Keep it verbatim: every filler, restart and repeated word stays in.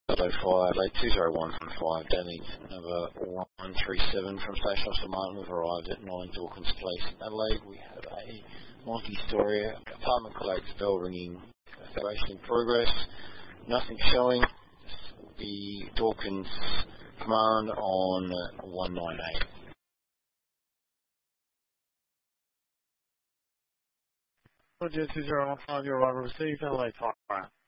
five, eight two zero one from five, damage number one three seven from Station Officer Martin. We've arrived at nine Dawkins Place in Adelaide. We have a multi-story apartment collapse, bell ringing, evacuation in progress, nothing showing. The Dawkins command on one nine eight. Roger two zero one five, your arrival received, Adelaide Fire.